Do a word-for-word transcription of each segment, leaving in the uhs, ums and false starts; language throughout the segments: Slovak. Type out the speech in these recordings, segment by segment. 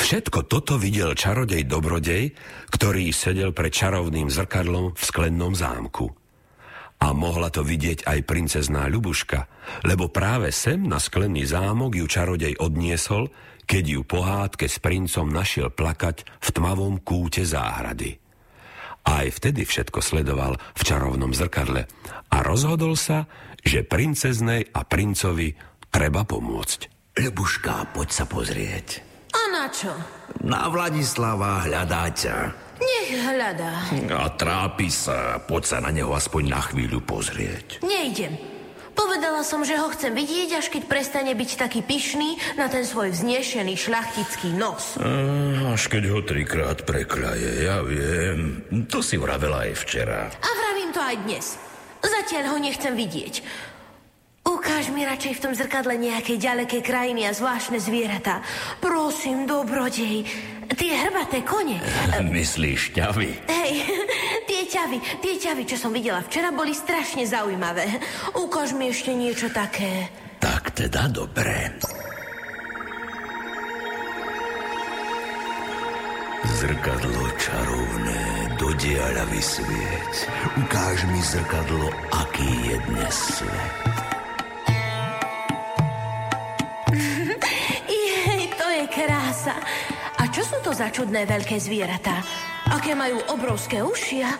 Všetko toto videl čarodej Dobrodej, ktorý sedel pred čarovným zrkadlom v sklennom zámku. A mohla to vidieť aj princezná Ľubuška, lebo práve sem na sklenný zámok ju čarodej odniesol, keď ju po hádke s princom našiel plakať v tmavom kúte záhrady. A aj vtedy všetko sledoval v čarovnom zrkadle a rozhodol sa, že princeznej a princovi treba pomôcť. Ľubuška, poď sa pozrieť. A na čo? Na Vladislava, hľadá ťa. Nech hľadá. A trápi sa, poď sa na neho aspoň na chvíľu pozrieť. Nejdem. Povedala som, že ho chcem vidieť, až keď prestane byť taký pyšný na ten svoj vznešený šľachtický nos. Až keď ho trikrát prekľaje, ja viem. To si vravela aj včera. A vravím to aj dnes. Zatiaľ ho nechcem vidieť. Ukáž mi radšej v tom zrkadle nejaké ďaleké krajiny a zvláštne zvieratá. Prosím, Dobrodej, tie hrbaté kone. Myslíš ťavy? Hej, tie ťavy, tie ťavy, čo som videla včera, boli strašne zaujímavé. Ukáž mi ešte niečo také. Tak teda dobre. Zrkadlo čarovné, do diaľa vysvieť. Ukáž mi zrkadlo, aký je dnes svet. Krása. A čo sú to za čudné veľké zvieratá? Aké majú obrovské uši a,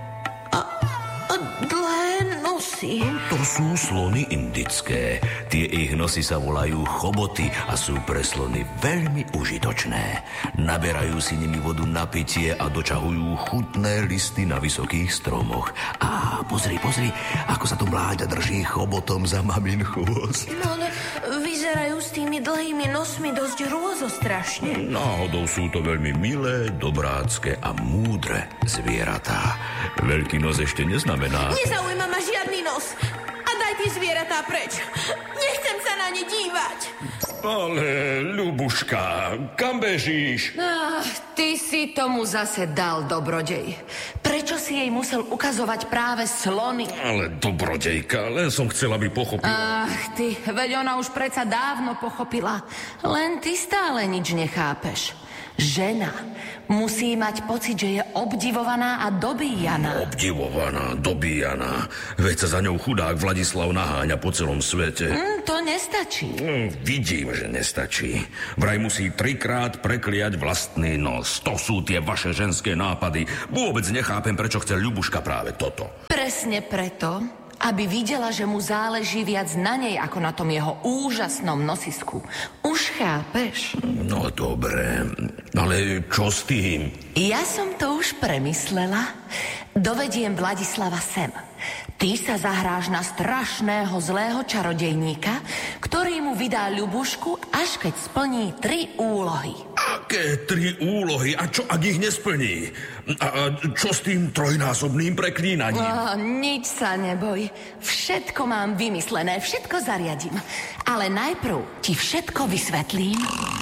a, a dlhé nosy? To sú slony indické. Tie ich nosy sa volajú choboty a sú pre slony veľmi užitočné. Naberajú si nimi vodu na pitie a dočahujú chutné listy na vysokých stromoch. A pozri, pozri, ako sa tu mláďa drží chobotom za mamin chvost. No ale vyzerajú s tými dlhými nosmi dosť rôzostrašne. Náhodou sú to veľmi milé, dobrácké a múdre zvieratá. Veľký nos ešte neznamená... Nezaujíma ma žiadny nos. A daj tie zvieratá preč. Nechcem sa na ne dívať. Ale, Ľubuška, kam bežíš? Ach, ty si tomu zase dal, Dobrodej. Prečo si jej musel ukazovať práve slony? Ale, Dobrodejka, len som chcela, aby pochopila. Ach, ty, veď ona už predsa dávno pochopila. Len ty stále nič nechápeš. Žena musí mať pocit, že je obdivovaná a dobíjaná. Obdivovaná, dobíjaná. Veď sa za ňou chudák Vladislav naháňa po celom svete. Mm, to nestačí. Mm, vidím, že nestačí. Vraj musí trikrát prekliať vlastný nos. To sú tie vaše ženské nápady. Vôbec nechápem, prečo chce Ľubuška práve toto. Presne preto, aby videla, že mu záleží viac na nej, ako na tom jeho úžasnom nosisku. Už chápeš? No dobre, ale čo s tým? Ja som to už premyslela. Dovediem Vladislava sem. Ty sa zahráš na strašného zlého čarodejníka, ktorý mu vydá Ľubušku, až keď splní tri úlohy. Aké tri úlohy? A čo, ak ich nesplní? A, a čo s tým trojnásobným preklínaním? Oh, nič sa neboj. Všetko mám vymyslené, všetko zariadím. Ale najprv ti všetko vysvetlím.